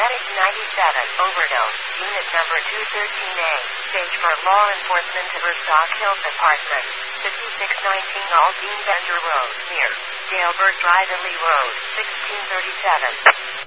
Narcotics 97, overdose, unit number 213A, stage for law enforcement to Verstock Hills Apartment, 5619 Aldine Bender Road, near Jailbird Drive and Lee Road, 1637.